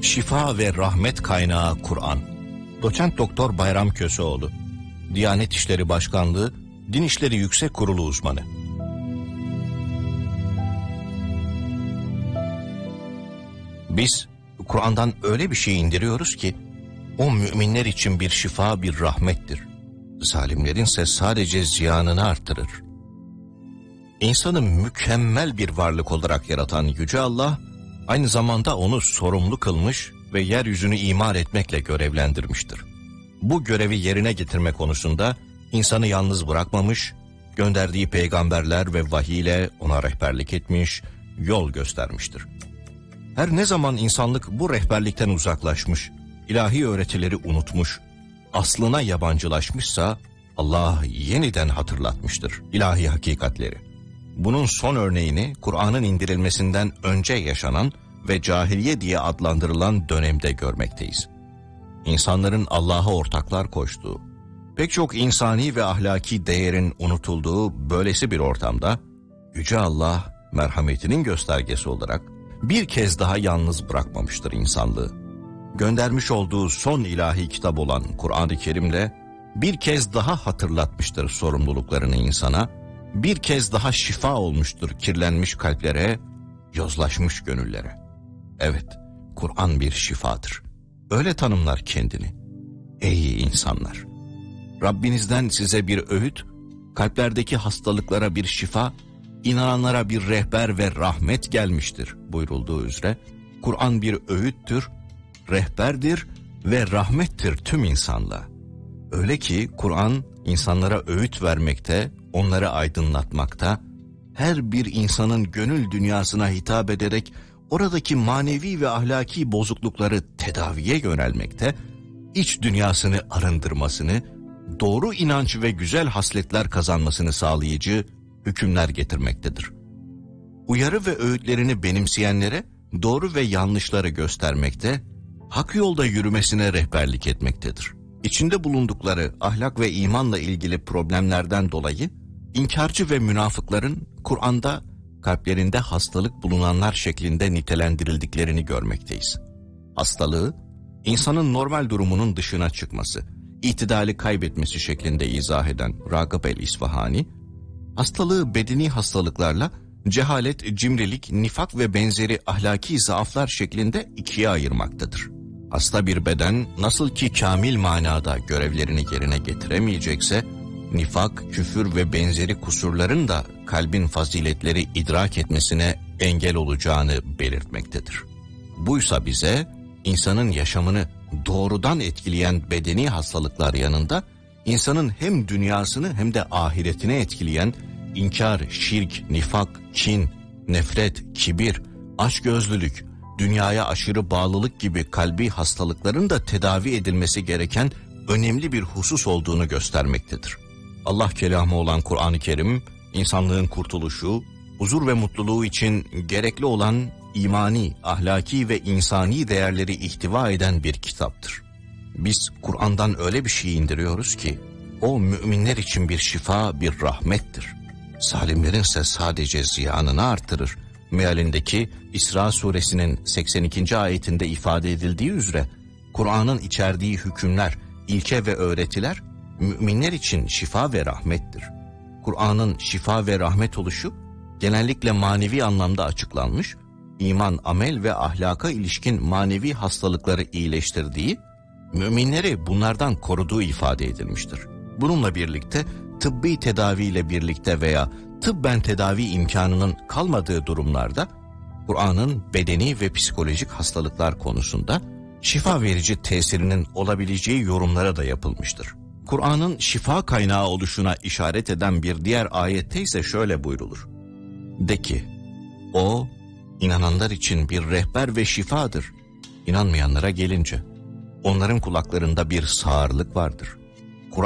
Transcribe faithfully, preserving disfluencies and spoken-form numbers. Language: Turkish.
Şifa ve rahmet kaynağı Kur'an. Doçent Doktor Bayram Köseoğlu, Diyanet İşleri Başkanlığı Din İşleri Yüksek Kurulu uzmanı. Biz Kur'an'dan öyle bir şey indiriyoruz ki o müminler için bir şifa, bir rahmettir. Zalimlerinse sadece ziyanını artırır. İnsanı mükemmel bir varlık olarak yaratan Yüce Allah, aynı zamanda onu sorumlu kılmış ve yeryüzünü imar etmekle görevlendirmiştir. Bu görevi yerine getirme konusunda insanı yalnız bırakmamış, gönderdiği peygamberler ve vahiy ile ona rehberlik etmiş, yol göstermiştir. Her ne zaman insanlık bu rehberlikten uzaklaşmış, ilahi öğretileri unutmuş, aslına yabancılaşmışsa Allah yeniden hatırlatmıştır ilahi hakikatleri. Bunun son örneğini Kur'an'ın indirilmesinden önce yaşanan ve cahiliye diye adlandırılan dönemde görmekteyiz. İnsanların Allah'a ortaklar koştuğu, pek çok insani ve ahlaki değerin unutulduğu böylesi bir ortamda Yüce Allah merhametinin göstergesi olarak bir kez daha yalnız bırakmamıştır insanlığı. Göndermiş olduğu son ilahi kitap olan Kur'an-ı Kerim'le bir kez daha hatırlatmıştır sorumluluklarını insana, bir kez daha şifa olmuştur kirlenmiş kalplere, yozlaşmış gönüllere. Evet, Kur'an bir şifadır. Öyle tanımlar kendini. Ey insanlar! Rabbinizden size bir öğüt, kalplerdeki hastalıklara bir şifa, inananlara bir rehber ve rahmet gelmiştir buyurulduğu üzere, Kur'an bir öğüttür, rehberdir ve rahmettir tüm insanlığa. Öyle ki Kur'an insanlara öğüt vermekte, onları aydınlatmakta, her bir insanın gönül dünyasına hitap ederek oradaki manevi ve ahlaki bozuklukları tedaviye yönelmekte, iç dünyasını arındırmasını, doğru inanç ve güzel hasletler kazanmasını sağlayıcı hükümler getirmektedir. Uyarı ve öğütlerini benimseyenlere doğru ve yanlışları göstermekte, hak yolda yürümesine rehberlik etmektedir. İçinde bulundukları ahlak ve imanla ilgili problemlerden dolayı inkarcı ve münafıkların Kur'an'da kalplerinde hastalık bulunanlar şeklinde nitelendirildiklerini görmekteyiz. Hastalığı, insanın normal durumunun dışına çıkması, itidali kaybetmesi şeklinde izah eden Ragıp el-İsfahani, hastalığı bedeni hastalıklarla cehalet, cimrilik, nifak ve benzeri ahlaki zaaflar şeklinde ikiye ayırmaktadır. Hasta bir beden nasıl ki kamil manada görevlerini yerine getiremeyecekse, nifak, küfür ve benzeri kusurların da kalbin faziletleri idrak etmesine engel olacağını belirtmektedir. Buysa bize insanın yaşamını doğrudan etkileyen bedeni hastalıklar yanında, insanın hem dünyasını hem de ahiretini etkileyen inkar, şirk, nifak, kin, nefret, kibir, açgözlülük, dünyaya aşırı bağlılık gibi kalbi hastalıkların da tedavi edilmesi gereken önemli bir husus olduğunu göstermektedir. Allah kelamı olan Kur'an-ı Kerim, insanlığın kurtuluşu, huzur ve mutluluğu için gerekli olan imani, ahlaki ve insani değerleri ihtiva eden bir kitaptır. Biz Kur'an'dan öyle bir şey indiriyoruz ki, o müminler için bir şifa, bir rahmettir. Zalimlerinse sadece ziyanını artırır. Mealindeki İsra suresinin seksen ikinci ayetinde ifade edildiği üzere, Kur'an'ın içerdiği hükümler, ilke ve öğretiler, müminler için şifa ve rahmettir. Kur'an'ın şifa ve rahmet oluşu, genellikle manevi anlamda açıklanmış, iman, amel ve ahlaka ilişkin manevi hastalıkları iyileştirdiği, müminleri bunlardan koruduğu ifade edilmiştir. Bununla birlikte tıbbi tedaviyle birlikte veya tıbben tedavi imkanının kalmadığı durumlarda, Kur'an'ın bedeni ve psikolojik hastalıklar konusunda şifa verici tesirinin olabileceği yorumlara da yapılmıştır. Kur'an'ın şifa kaynağı oluşuna işaret eden bir diğer ayette ise şöyle buyrulur. De ki, o inananlar için bir rehber ve şifadır. İnanmayanlara gelince, onların kulaklarında bir sağırlık vardır.